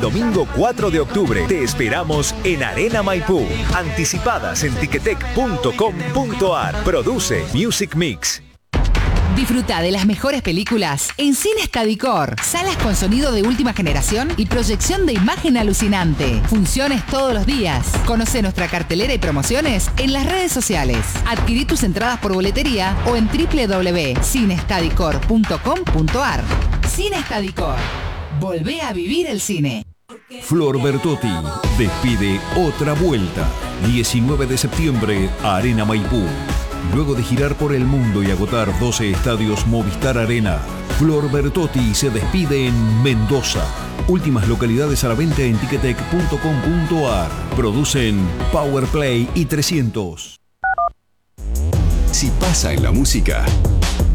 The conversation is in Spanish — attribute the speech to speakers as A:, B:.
A: domingo 4 de octubre. Te esperamos en Arena Maipú. Anticipadas en ticketek.com.ar. Produce Music Mix.
B: Disfruta de las mejores películas en Cine Estadicor. Salas con sonido de última generación y proyección de imagen alucinante. Funciones todos los días. Conoce nuestra cartelera y promociones en las redes sociales. Adquirí tus entradas por boletería o en www.cinestadicor.com.ar. Cine Estadicor. Volvé a vivir el cine.
C: Flor Bertotti despide otra vuelta. 19 de septiembre, Arena Maipú. Luego de girar por el mundo y agotar 12 estadios Movistar Arena, Flor Bertotti se despide en Mendoza. Últimas localidades a la venta en ticketek.com.ar. Producen Powerplay y 300.
D: Si pasa en la música,